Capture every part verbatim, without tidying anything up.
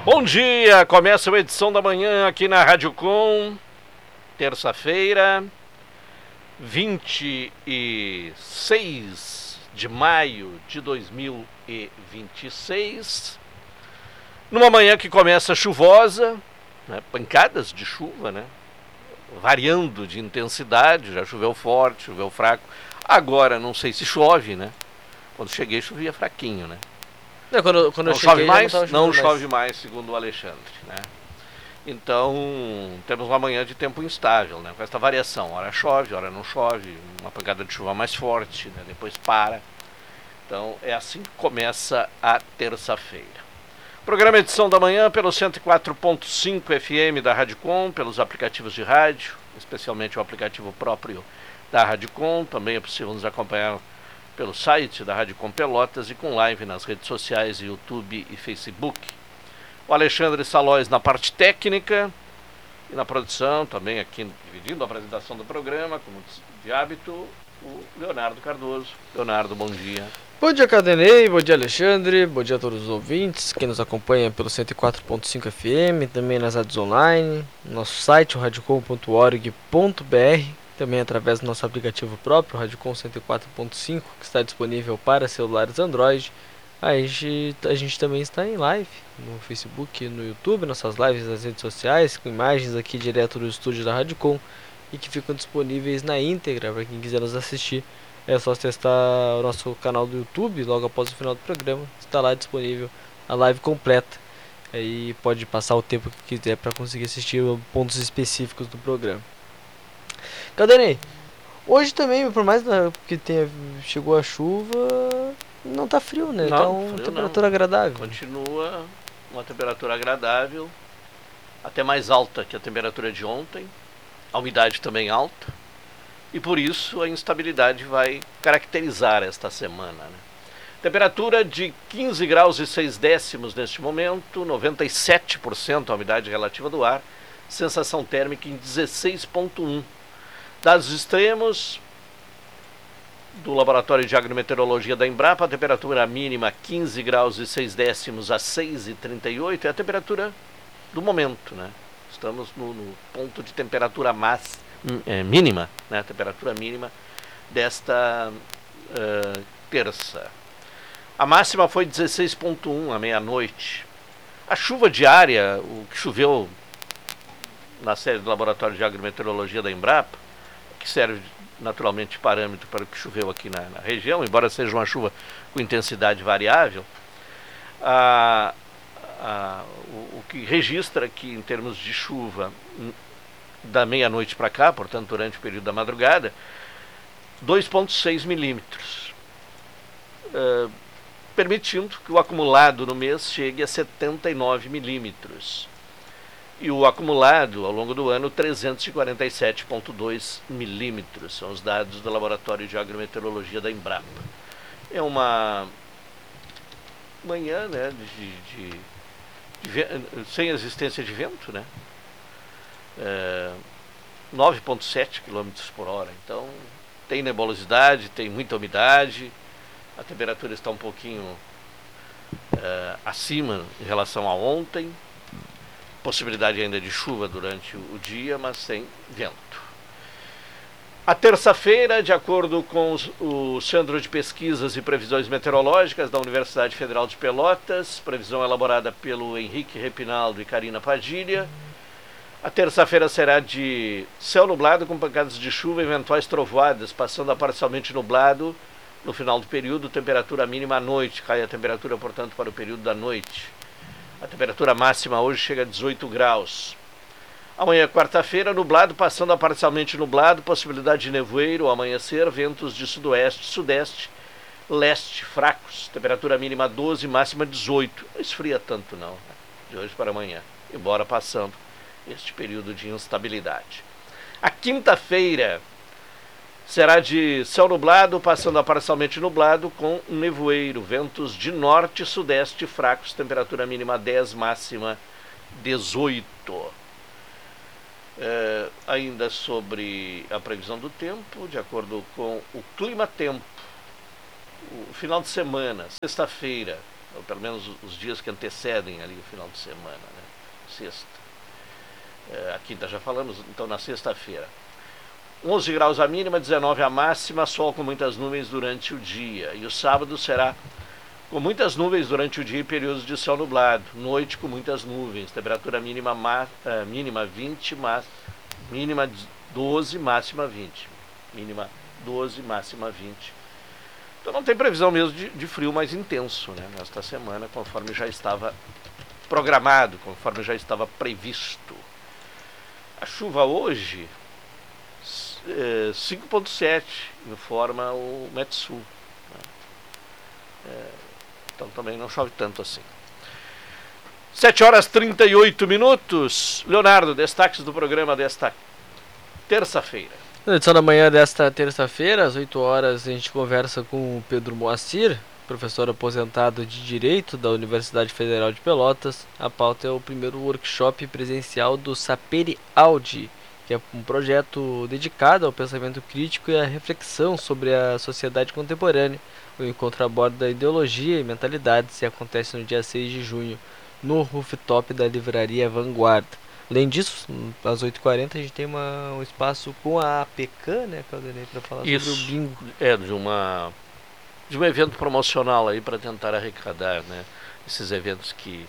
Bom dia, começa a edição da manhã aqui na Rádio Com, terça-feira, vinte e seis de maio de dois mil e vinte e seis, numa manhã que começa chuvosa, né, pancadas de chuva, né, variando de intensidade, já choveu forte, choveu fraco, agora não sei se chove, né, quando cheguei chovia fraquinho, né. Não, quando, quando não eu cheguei, chove mais? não, não mais. chove mais, segundo o Alexandre, né? Então, temos uma manhã de tempo instável, né? Com esta variação, hora chove, hora não chove, uma pancada de chuva mais forte, né? Depois para. Então, é assim que começa a terça-feira. Programa Edição da Manhã pelo cento e quatro ponto cinco F M da Rádio Com, pelos aplicativos de rádio, especialmente o aplicativo próprio da Rádio Com. Também é possível nos acompanhar pelo site da Rádio Com Pelotas e com live nas redes sociais, YouTube e Facebook. O Alexandre Salóis na parte técnica e na produção, também aqui dividindo a apresentação do programa, como de hábito, o Leonardo Cardoso. Leonardo, bom dia. Bom dia, Cadenei, bom dia, Alexandre, bom dia a todos os ouvintes, quem nos acompanha pelo cento e quatro ponto cinco F M, também nas rádios online, no nosso site, o radiocom ponto org ponto b r, também através do nosso aplicativo próprio, Radiocom cento e quatro ponto cinco, que está disponível para celulares Android. A gente, a gente também está em live no Facebook, no YouTube, nossas lives nas redes sociais, com imagens aqui direto do estúdio da Radiocom e que ficam disponíveis na íntegra para quem quiser nos assistir. É só acessar o nosso canal do YouTube logo após o final do programa, está lá disponível a live completa. Aí pode passar o tempo que quiser para conseguir assistir pontos específicos do programa. Cadenei, hoje também, por mais que tenha, chegou a chuva, não tá frio, né? Não, tá uma frio temperatura não. agradável. Continua uma temperatura agradável, até mais alta que a temperatura de ontem, a umidade também alta, e por isso a instabilidade vai caracterizar esta semana, né? Temperatura de quinze graus e seis décimos neste momento, noventa e sete por cento a umidade relativa do ar, sensação térmica em dezesseis vírgula um. Dados extremos do Laboratório de Agrometeorologia da Embrapa, a temperatura mínima quinze graus e seis décimos a seis e trinta e oito, é a temperatura do momento, né? Estamos no, no ponto de temperatura mass, é, mínima, né? A temperatura mínima desta uh, terça. A máxima foi dezesseis vírgula um à meia-noite. A chuva diária, o que choveu na série do Laboratório de Agrometeorologia da Embrapa, que serve naturalmente de parâmetro para o que choveu aqui na, na região, embora seja uma chuva com intensidade variável, a, a, o, o que registra aqui em termos de chuva da meia-noite para cá, portanto durante o período da madrugada, dois vírgula seis milímetros, uh, permitindo que o acumulado no mês chegue a setenta e nove milímetros. E o acumulado ao longo do ano, trezentos e quarenta e sete vírgula dois milímetros, são os dados do Laboratório de Agrometeorologia da Embrapa. É uma manhã, né, de, de, de, sem existência de vento, né? É, nove vírgula sete quilômetros por hora, então tem nebulosidade, tem muita umidade, a temperatura está um pouquinho é, acima em relação a ontem. Possibilidade ainda de chuva durante o dia, mas sem vento. A terça-feira, de acordo com o Centro de Pesquisas e Previsões Meteorológicas da Universidade Federal de Pelotas, previsão elaborada pelo Henrique Repinaldo e Karina Padilha, a terça-feira será de céu nublado com pancadas de chuva e eventuais trovoadas, passando a parcialmente nublado no final do período, temperatura mínima à noite, cai a temperatura, portanto, para o período da noite. A temperatura máxima hoje chega a dezoito graus. Amanhã, quarta-feira, nublado, passando a parcialmente nublado, possibilidade de nevoeiro, ao amanhecer, ventos de sudoeste, sudeste, leste, fracos. Temperatura mínima doze, máxima dezoito. Não esfria tanto não, né? De hoje para amanhã, embora passando este período de instabilidade. A quinta-feira será de céu nublado, passando a parcialmente nublado, com nevoeiro, ventos de norte e sudeste fracos, temperatura mínima dez, máxima dezoito. É, ainda sobre a previsão do tempo, de acordo com o Clima Tempo, o final de semana, sexta-feira, ou pelo menos os dias que antecedem ali o final de semana, né? Sexta. É, a quinta já falamos, então na sexta-feira. onze graus a mínima, dezenove a máxima, sol com muitas nuvens durante o dia. E o sábado será com muitas nuvens durante o dia e períodos de céu nublado. Noite com muitas nuvens, temperatura mínima, ma, uh, mínima vinte, ma, mínima doze, máxima vinte. Mínima doze, máxima vinte. Então não tem previsão mesmo de, de frio mais intenso, né, nesta semana, conforme já estava programado, conforme já estava previsto. A chuva hoje, é, cinco ponto sete, informa o Metsul. Né? É, então também não chove tanto assim. sete horas e trinta e oito minutos. Leonardo, destaques do programa desta terça-feira. Na edição da manhã desta terça-feira, às oito horas, a gente conversa com o Pedro Moacir, professor aposentado de Direito da Universidade Federal de Pelotas. A pauta é o primeiro workshop presencial do Sapere Audi, que é um projeto dedicado ao pensamento crítico e à reflexão sobre a sociedade contemporânea. O encontro aborda ideologia e mentalidades e acontece no dia seis de junho, no rooftop da livraria Vanguarda. Além disso, às oito e quarenta a gente tem uma, um espaço com a APECAM, né, Caldenei, para falar Isso, sobre o bingo. É, de uma de um evento promocional aí para tentar arrecadar, né, esses eventos que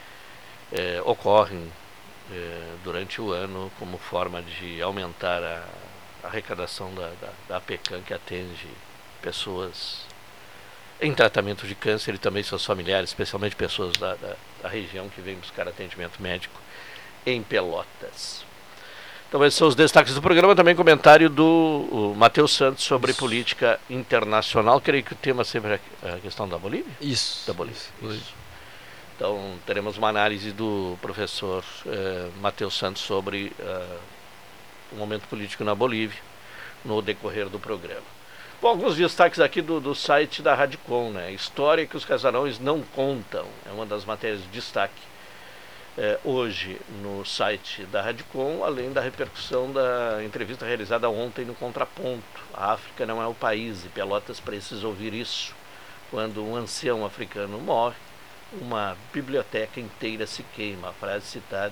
é, ocorrem é, durante o ano como forma de aumentar a, a arrecadação da, da, da APECAM, que atende pessoas em tratamento de câncer e também seus familiares, especialmente pessoas da, da, da região que vêm buscar atendimento médico em Pelotas. Então esses são os destaques do programa. Também comentário do Matheus Santos sobre Isso. política internacional. Creio que o tema sempre é a questão da Bolívia? Isso. Da Bolívia. Isso. Isso. Então teremos uma análise do professor eh, Matheus Santos sobre uh, o momento político na Bolívia no decorrer do programa. Bom, alguns destaques aqui do, do site da Radicom, né? História que os casarões não contam. É uma das matérias de destaque É, hoje no site da Radicom, além da repercussão da entrevista realizada ontem no Contraponto. A África não é o país e Pelotas precisa ouvir isso. Quando um ancião africano morre, uma biblioteca inteira se queima. A frase citada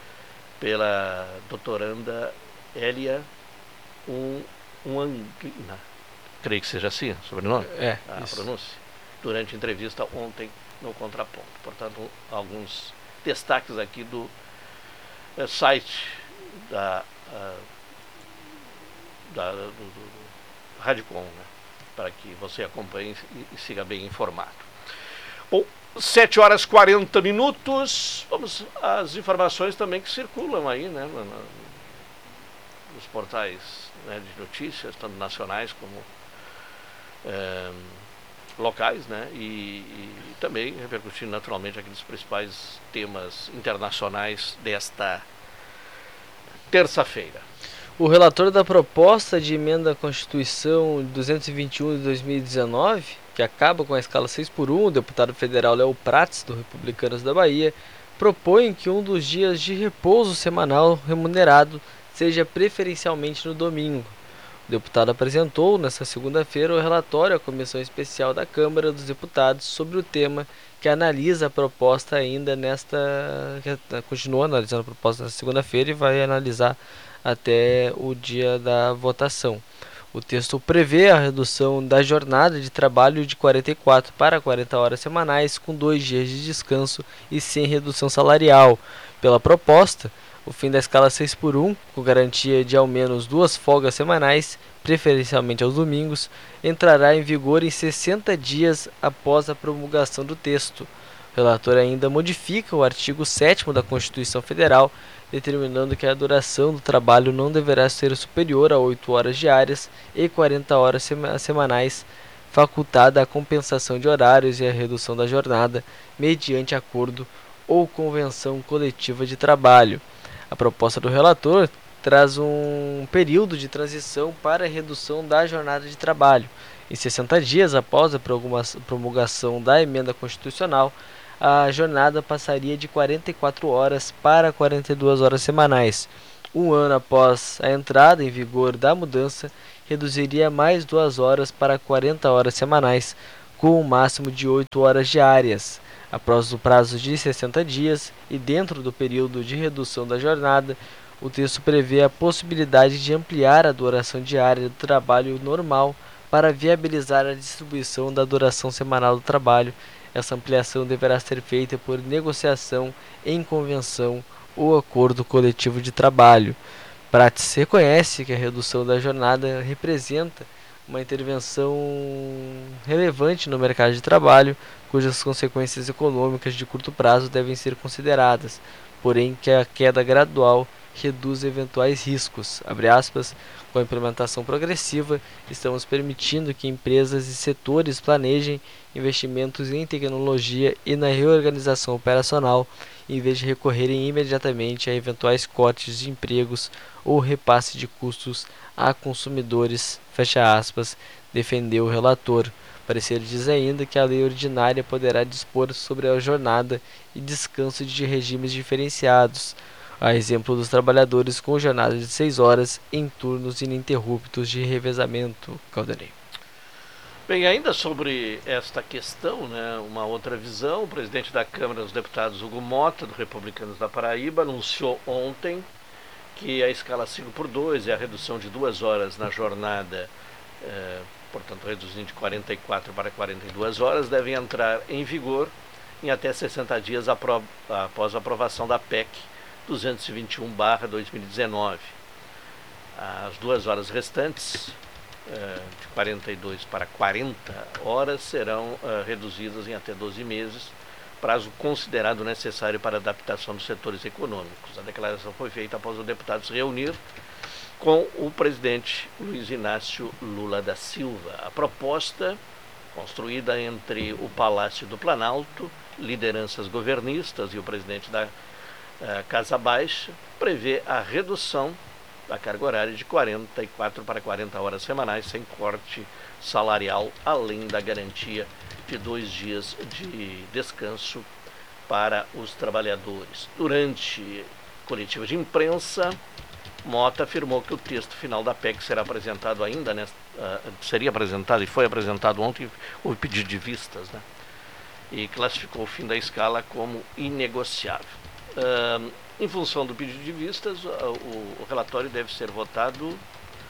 pela doutoranda Elia Uanglina, creio que seja assim o sobrenome, é, a isso. pronúncia, durante a entrevista ontem no Contraponto. Portanto, alguns destaques aqui do é, site da, a, da do, do, do Radicom, né, para que você acompanhe e, e siga bem informado. Bom, sete horas e quarenta minutos. Vamos às informações também que circulam aí, né, na, na, nos portais, né, de notícias, tanto nacionais como é, locais, né, e, e também repercutindo naturalmente aqui nos principais temas internacionais desta terça-feira. O relator da proposta de emenda à Constituição duzentos e vinte e um de dois mil e dezenove, que acaba com a escala seis por um, o deputado federal Léo Prats, do Republicanos da Bahia, propõe que um dos dias de repouso semanal remunerado seja preferencialmente no domingo. O deputado apresentou, nesta segunda-feira, o relatório à Comissão Especial da Câmara dos Deputados sobre o tema, que analisa a proposta ainda nesta... continua analisando a proposta nesta segunda-feira e vai analisar até o dia da votação. O texto prevê a redução da jornada de trabalho de quarenta e quatro para quarenta horas semanais, com dois dias de descanso e sem redução salarial. Pela proposta, o fim da escala seis por um, com garantia de ao menos duas folgas semanais, preferencialmente aos domingos, entrará em vigor em sessenta dias após a promulgação do texto. O relator ainda modifica o artigo sétimo da Constituição Federal, determinando que a duração do trabalho não deverá ser superior a oito horas diárias e quarenta horas sema- semanais, facultada a compensação de horários e a redução da jornada, mediante acordo ou convenção coletiva de trabalho. A proposta do relator traz um período de transição para a redução da jornada de trabalho. Em sessenta dias após a promulgação da emenda constitucional, a jornada passaria de quarenta e quatro horas para quarenta e duas horas semanais. Um ano após a entrada em vigor da mudança, reduziria mais duas horas para quarenta horas semanais, com um máximo de oito horas diárias. Após o prazo de sessenta dias e dentro do período de redução da jornada, o texto prevê a possibilidade de ampliar a duração diária do trabalho normal para viabilizar a distribuição da duração semanal do trabalho. Essa ampliação deverá ser feita por negociação em convenção ou acordo coletivo de trabalho. Prates reconhece que a redução da jornada representa uma intervenção relevante no mercado de trabalho, cujas consequências econômicas de curto prazo devem ser consideradas, porém que a queda gradual reduz eventuais riscos. Abre aspas, com a implementação progressiva, estamos permitindo que empresas e setores planejem investimentos em tecnologia e na reorganização operacional, em vez de recorrerem imediatamente a eventuais cortes de empregos ou repasse de custos a consumidores, fecha aspas, defendeu o relator. O parecer diz ainda que a lei ordinária poderá dispor sobre a jornada e descanso de regimes diferenciados, a exemplo dos trabalhadores com jornada de seis horas em turnos ininterruptos de revezamento. Caldanei. Bem, ainda sobre esta questão, né, uma outra visão, o presidente da Câmara dos Deputados, Hugo Mota, do Republicanos da Paraíba, anunciou ontem que a escala cinco por dois e a redução de duas horas na jornada, eh, portanto reduzindo de quarenta e quatro para quarenta e duas horas, devem entrar em vigor em até sessenta dias apro- após a aprovação da P E C duzentos e vinte e um barra dois mil e dezenove. As duas horas restantes, eh, de quarenta e dois para quarenta horas, serão eh, reduzidas em até doze meses, prazo considerado necessário para a adaptação dos setores econômicos. A declaração foi feita após o deputado se reunir com o presidente Luiz Inácio Lula da Silva. A proposta, construída entre o Palácio do Planalto, lideranças governistas e o presidente da uh, Casa Baixa, prevê a redução da carga horária de quarenta e quatro para quarenta horas semanais, sem corte salarial, além da garantia de dois dias de descanso para os trabalhadores. Durante coletiva de imprensa, Mota afirmou que o texto final da P E C será apresentado ainda, nesta, uh, seria apresentado e foi apresentado ontem, houve pedido de vistas, né? E classificou o fim da escala como inegociável. Uh, em função do pedido de vistas, uh, o, o relatório deve ser votado uh,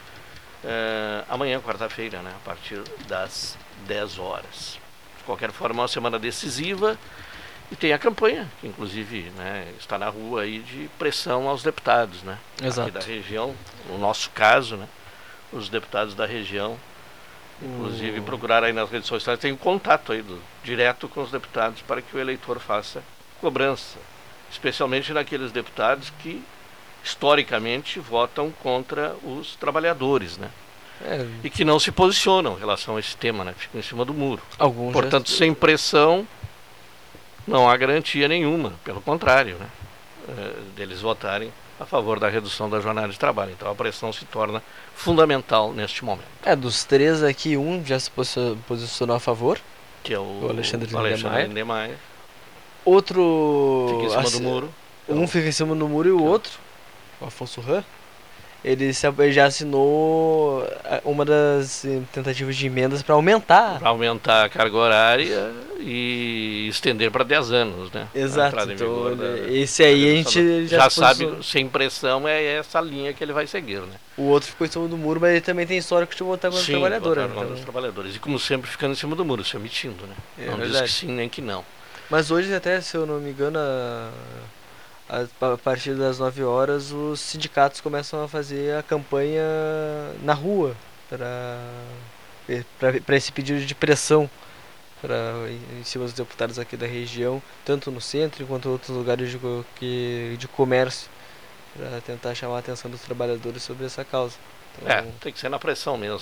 amanhã, quarta-feira, né? A partir das dez horas. De qualquer forma, é uma semana decisiva e tem a campanha, que inclusive, né, está na rua aí de pressão aos deputados, né? Exato. Aqui da região, no nosso caso, né, os deputados da região, inclusive, uh... procuraram aí nas redes sociais, tem um contato aí do, direto com os deputados para que o eleitor faça cobrança, especialmente naqueles deputados que historicamente votam contra os trabalhadores, né? É. E que não se posicionam em relação a esse tema, né? Ficam em cima do muro. Alguns Portanto, já... sem pressão, não há garantia nenhuma, pelo contrário, né? É, deles votarem a favor da redução da jornada de trabalho. Então a pressão se torna fundamental neste momento. É, dos três aqui, um já se posicionou a favor, que é o, o Alexandre, o Alexandre Lindemeyer. Outro fica em cima assim, do muro. Um então, fica em cima do muro e o então, outro, o Afonso Ram, ele, se, ele já assinou uma das tentativas de emendas para aumentar. Para aumentar a carga horária e estender para dez anos, né? Exato. Então, da, esse aí a gente já, já sabe, sem pressão, é essa linha que ele vai seguir, né? O outro ficou em cima do muro, mas ele também tem histórico de votar contra os trabalhadores. Contra os trabalhadores. E como sempre, ficando em cima do muro, se omitindo, né? É não verdade. diz que sim nem que não. Mas hoje até, se eu não me engano, a... a partir das nove horas, os sindicatos começam a fazer a campanha na rua para esse pedido de pressão pra, em cima dos deputados aqui da região, tanto no centro quanto em outros lugares de, que, de comércio, para tentar chamar a atenção dos trabalhadores sobre essa causa. Então, é, tem que ser na pressão mesmo.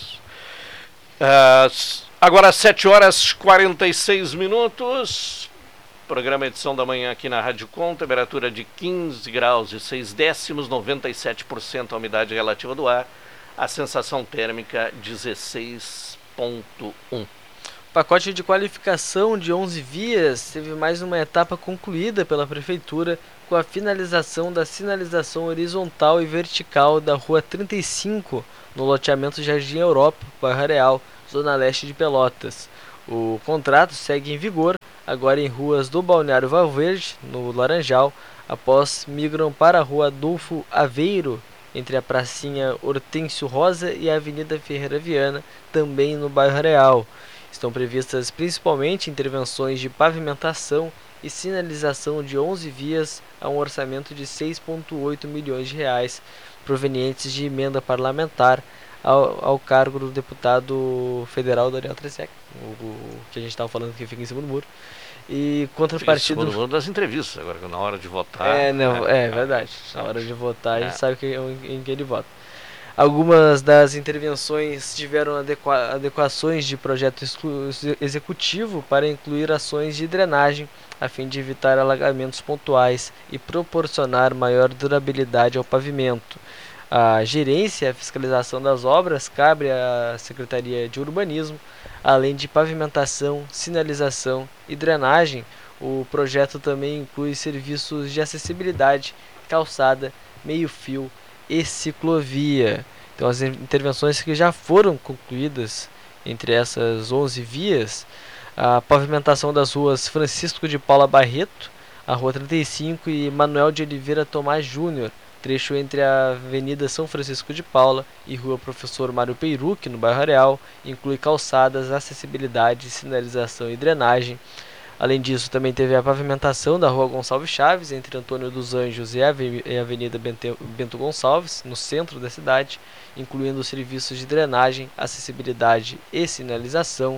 Uh, agora às sete horas e quarenta e seis minutos. Programa edição da manhã aqui na Rádio Com, temperatura de quinze graus e seis décimos, noventa e sete por cento a umidade relativa do ar, a sensação térmica dezesseis ponto um. Pacote de qualificação de onze vias teve mais uma etapa concluída pela Prefeitura com a finalização da sinalização horizontal e vertical da Rua trinta e cinco, no loteamento Jardim Europa, bairro Areal, zona leste de Pelotas. O contrato segue em vigor agora em ruas do Balneário Valverde, no Laranjal, após migram para a rua Adolfo Aveiro, entre a Pracinha Hortêncio Rosa e a Avenida Ferreira Viana, também no bairro Areal. Estão previstas principalmente intervenções de pavimentação e sinalização de onze vias a um orçamento de seis vírgula oito milhões de reais, provenientes de emenda parlamentar ao, ao cargo do deputado federal Daniel Trezec, o, o que a gente estava falando que fica em cima do muro. E contrapartida Segundo das entrevistas, agora na hora de votar. É, não, é, é verdade. Na hora de votar, a gente É. sabe que, em, em que ele vota. Algumas das intervenções tiveram adequa, adequações de projeto exclu, executivo para incluir ações de drenagem, a fim de evitar alagamentos pontuais e proporcionar maior durabilidade ao pavimento. A gerência e a fiscalização das obras cabe à Secretaria de Urbanismo, além de pavimentação, sinalização e drenagem. O projeto também inclui serviços de acessibilidade, calçada, meio-fio e ciclovia. Então, as intervenções que já foram concluídas entre essas onze vias, a pavimentação das ruas Francisco de Paula Barreto, a Rua trinta e cinco e Manuel de Oliveira Tomás Júnior, trecho entre a Avenida São Francisco de Paula e Rua Professor Mário Peiruque, no bairro Areal, inclui calçadas, acessibilidade, sinalização e drenagem. Além disso, também teve a pavimentação da Rua Gonçalves Chaves, entre Antônio dos Anjos e a Avenida Bento Gonçalves, no centro da cidade, incluindo serviços de drenagem, acessibilidade e sinalização.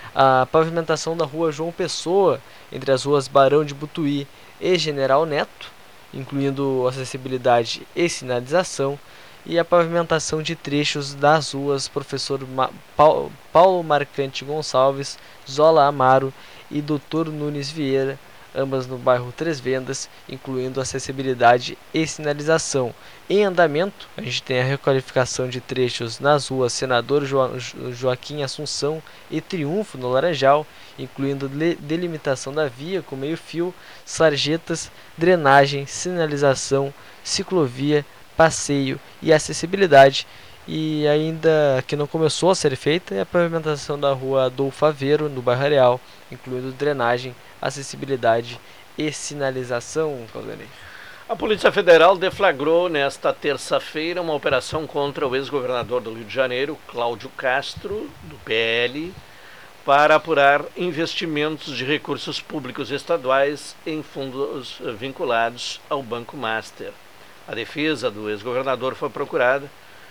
A pavimentação da Rua João Pessoa, entre as ruas Barão de Butuí e General Neto, incluindo acessibilidade e sinalização, e a pavimentação de trechos das ruas Professor Ma Paulo, Paulo Marcante Gonçalves, Zola Amaro e doutor Nunes Vieira, ambas no bairro Três Vendas, incluindo acessibilidade e sinalização. Em andamento, a gente tem a requalificação de trechos nas ruas Senador jo Joaquim Assunção e Triunfo, no Laranjal, incluindo delimitação da via com meio-fio, sarjetas, drenagem, sinalização, ciclovia, passeio e acessibilidade. E ainda que não começou a ser feita é a pavimentação da rua Adolfo Aveiro, no bairro Areal, incluindo drenagem, acessibilidade e sinalização. Caldanei. A Polícia Federal deflagrou nesta terça-feira uma operação contra o ex-governador do Rio de Janeiro, Cláudio Castro, do P L, para apurar investimentos de recursos públicos estaduais em fundos vinculados ao Banco Master. A defesa do ex-governador foi procurada,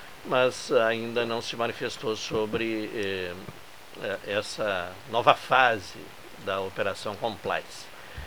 mas ainda não se manifestou sobre eh, essa nova fase da Operação Compliance.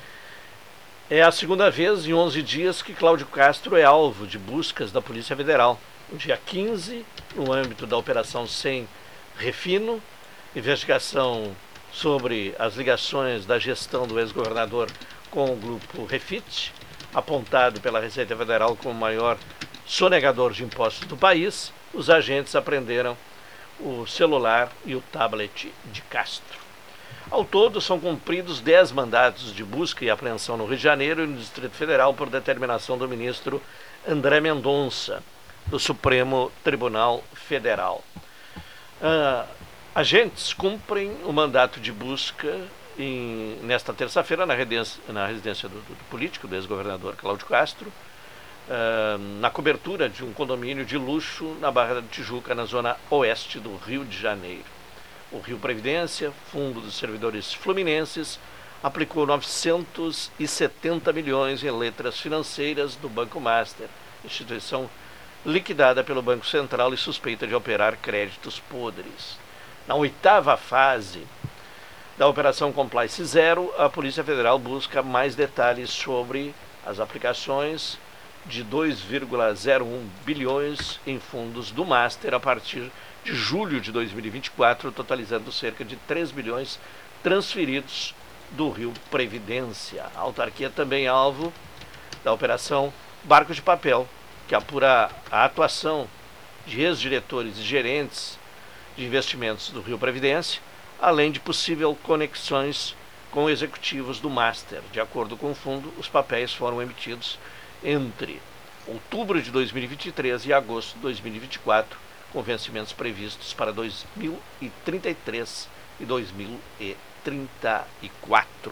É a segunda vez em onze dias que Cláudio Castro é alvo de buscas da Polícia Federal. No dia quinze, no âmbito da Operação Sem Refino, investigação sobre as ligações da gestão do ex-governador com o grupo Refit, apontado pela Receita Federal como o maior sonegador de impostos do país, os agentes apreenderam o celular e o tablet de Castro. Ao todo, são cumpridos dez mandatos de busca e apreensão no Rio de Janeiro e no Distrito Federal por determinação do ministro André Mendonça, do Supremo Tribunal Federal. Uh, agentes cumprem o mandato de busca em, nesta terça-feira na residência, na residência do, do político, do ex-governador Cláudio Castro, uh, na cobertura de um condomínio de luxo na Barra da Tijuca, na zona oeste do Rio de Janeiro. O Rio Previdência, Fundo dos Servidores Fluminenses, aplicou novecentos e setenta milhões em letras financeiras do Banco Master, instituição liquidada pelo Banco Central e suspeita de operar créditos podres. Na oitava fase da Operação Compliance Zero, a Polícia Federal busca mais detalhes sobre as aplicações de dois vírgula zero um bilhões em fundos do Master a partir de julho de dois mil e vinte e quatro, totalizando cerca de três bilhões transferidos do Rio Previdência. A autarquia também é alvo da Operação Barco de Papel, que apura a atuação de ex-diretores e gerentes de investimentos do Rio Previdência, além de possível conexões com executivos do Master. De acordo com o fundo, os papéis foram emitidos entre outubro de dois mil e vinte e três e agosto de dois mil e vinte e quatro, com vencimentos previstos para dois mil e trinta e três e dois mil e trinta e quatro.